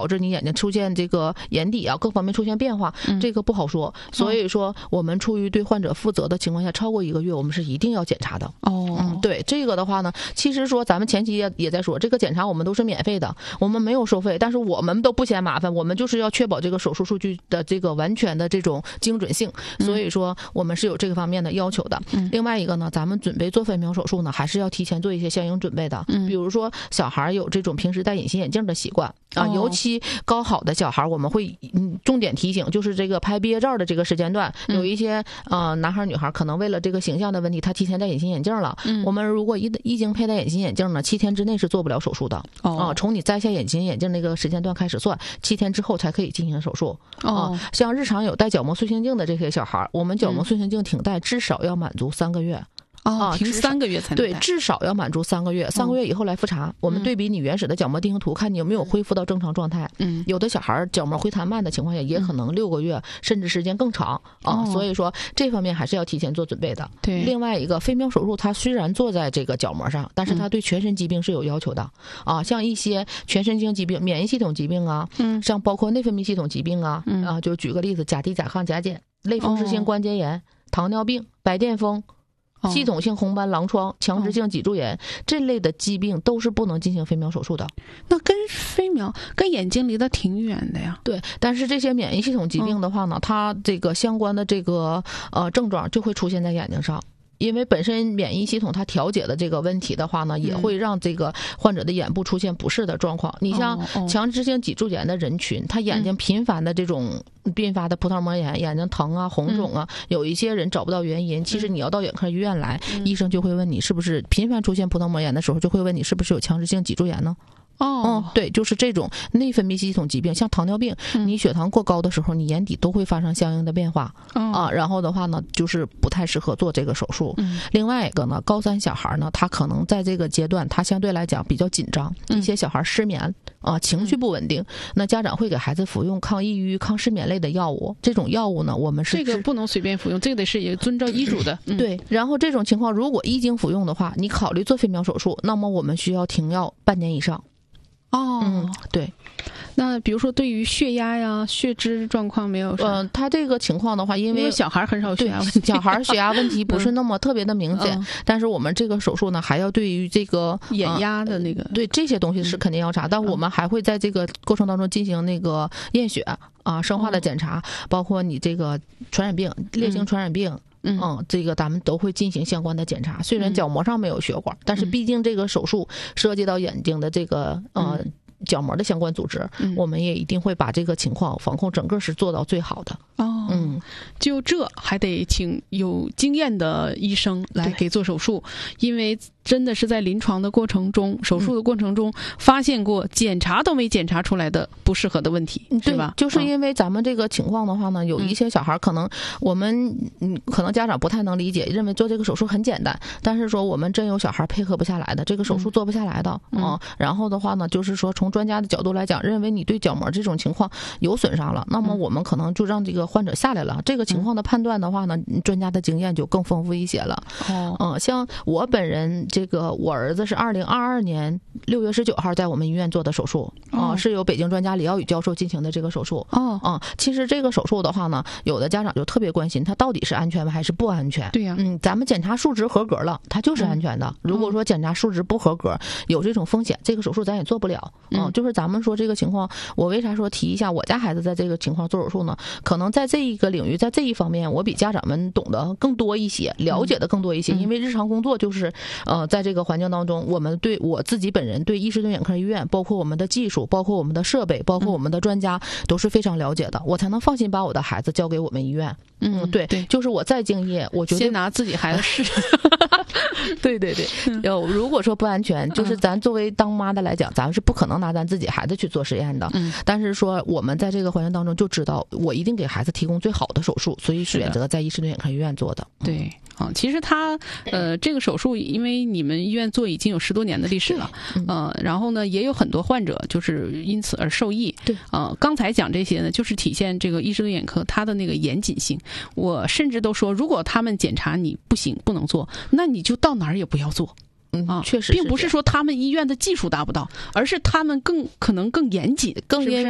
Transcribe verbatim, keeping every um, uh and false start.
导致你眼睛出现这个眼底啊各方面出现变化，嗯、这个不好说。所以说，我们出于对患者负责的情况下，超过一个月，我们是一定要检查的。 哦， 嗯，对这个的话呢，其实说咱们前期也也在说，这个检查我们都是免费的，我们没有收费，但是我们都不嫌麻烦，我们就是要确保这个手术数据的这个完全的这种精准性，所以说我们是有这个方面的要求的。嗯、另外一个呢，咱们准备做飞秒手术呢，还是要提前做一些相应准备的。嗯，比如说小孩有这种平时戴隐形眼镜的习惯啊，尤其高考的小孩，我们会嗯重点提醒，就是这个拍毕业照的这个时间段，有一些呃男孩女孩可能为了这个形象的问题，他提前戴隐形眼镜了。嗯，我们如果一一经佩戴隐形眼镜呢，七天之内是做不了手术的。哦，啊，从你摘下隐形眼镜那个时间段开始算，七天之后才可以进行手术。哦，啊，像日常有戴角膜塑形镜的这些小孩，我们角膜塑形镜停戴至少要满足三个月。 哦，停三个月才能对，至少要满足三个月，三个月以后来复查。嗯、我们对比你原始的角膜定型图，看你有没有恢复到正常状态。嗯，有的小孩角膜回弹慢的情况下，也可能六个月、嗯、甚至时间更长啊。哦、所以说这方面还是要提前做准备的。 对， 另外一个飞秒手术，它虽然做在这个角膜上，但是它对全身疾病是有要求的。嗯、啊，像一些全身性疾病、免疫系统疾病啊，嗯，像包括内分泌系统疾病啊，嗯、啊，就举个例子，甲低甲亢甲减、类风湿性关节炎、哦、糖尿病、白癜风。系统性红斑狼疮、强直性脊柱炎、哦、这类的疾病都是不能进行飞秒手术的。 那跟飞秒跟眼睛离得挺远的呀。 对，但是这些免疫系统疾病的话呢，哦、它这个相关的这个呃症状就会出现在眼睛上。因为本身免疫系统它调节的这个问题的话呢，也会让这个患者的眼部出现不适的状况。你像强直性脊柱炎的人群，他眼睛频繁的这种并发的葡萄膜炎，眼睛疼啊、红肿啊，有一些人找不到原因，其实你要到眼科医院来，医生就会问你是不是频繁出现葡萄膜炎的时候，就会问你是不是有强直性脊柱炎呢？ 哦、 嗯，对，就是这种内分泌系统疾病，像糖尿病，嗯、你血糖过高的时候，你眼底都会发生相应的变化、哦、啊。然后的话呢，就是不太适合做这个手术。嗯、另外一个呢，高三小孩呢，他可能在这个阶段，他相对来讲比较紧张，嗯、一些小孩失眠啊，情绪不稳定，嗯、那家长会给孩子服用抗抑郁、抗失眠类的药物。这种药物呢，我们是这个不能随便服用，这个得是也遵照医嘱的。 嗯、对，然后这种情况如果一经服用的话，你考虑做飞秒手术，那么我们需要停药半年以上。 哦， 嗯，对。 那比如说对于血压呀、血脂状况没有？ 嗯、呃，他这个情况的话，因为小孩很少有血压问题， 小孩血压问题不是那么特别的明显，嗯、但是我们这个手术呢，还要对于这个眼压的那个， 呃、对这些东西是肯定要查，嗯、但我们还会在这个过程当中进行那个验血啊、生化的检查，哦、包括你这个传染病、烈性传染病。嗯嗯，这个咱们都会进行相关的检查。虽然角膜上没有血管，嗯、但是毕竟这个手术涉及到眼睛的这个呃。嗯角膜的相关组织，嗯、我们也一定会把这个情况防控整个是做到最好的。 哦，嗯，就这还得请有经验的医生来给做手术，因为真的是在临床的过程中、手术的过程中发现过检查都没检查出来的不适合的问题，是吧？ 就是因为咱们这个情况的话呢，嗯、有一些小孩可能我们嗯可能家长不太能理解，认为做这个手术很简单，但是说我们真有小孩配合不下来的，这个手术做不下来的，嗯，嗯然后的话呢，就是说从专家的角度来讲，认为你对角膜这种情况有损伤了，那么我们可能就让这个患者下来了。嗯、这个情况的判断的话呢，专家的经验就更丰富一些了。哦，嗯，像我本人这个，我儿子是二零二二年六月十九号在我们医院做的手术，啊、哦呃，是由北京专家李耀宇教授进行的这个手术。哦，啊、嗯，其实这个手术的话呢，有的家长就特别关心，它到底是安全还是不安全？ 对呀、啊， 嗯，咱们检查数值合格了，它就是安全的。嗯、如果说检查数值不合格，有这种风险，这个手术咱也做不了。嗯，嗯就是咱。咱们说这个情况，我为啥说提一下我家孩子在这个情况做手术呢？可能在这一个领域，在这一方面，我比家长们懂得更多一些，了解的更多一些。嗯、因为日常工作就是，呃，在这个环境当中，我们对我自己本人对伊士顿眼科医院，包括我们的技术，包括我们的设备，包括我们的专家，都是非常了解的，我才能放心把我的孩子交给我们医院。嗯，对对，就是我再敬业，我觉得先拿自己孩子试。 对对对，有如果说不安全，就是咱作为当妈的来讲，咱是不可能拿咱自己孩子去做实验的。嗯，但是说我们在这个环境当中就知道，我一定给孩子提供最好的手术，所以选择在伊士顿眼科医院做的。 对。啊，其实他呃这个手术，因为你们医院做已经有十多年的历史了，呃，然后呢也有很多患者就是因此而受益。 对， 呃，刚才讲这些呢，就是体现这个伊士顿眼科它的那个严谨性。我甚至都说，如果他们检查你不行不能做，那你就到哪儿也不要做。 嗯啊， 确实， 并不是说他们医院的技术达不到，而是他们更可能更严谨， 更因